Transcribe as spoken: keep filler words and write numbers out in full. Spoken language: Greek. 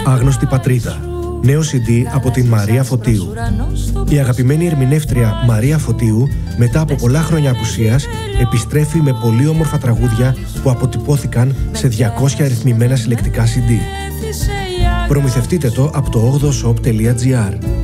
Άγνωστη πατρίδα. Νέο σι ντι από την Μαρία Φωτίου. Η αγαπημένη ερμηνεύτρια Μαρία Φωτίου, μετά από πολλά χρόνια απουσίας, επιστρέφει με πολύ όμορφα τραγούδια που αποτυπώθηκαν σε διακόσια αριθμημένα συλλεκτικά σι ντι. Προμηθευτείτε το από το ογδοshop τελεία gr.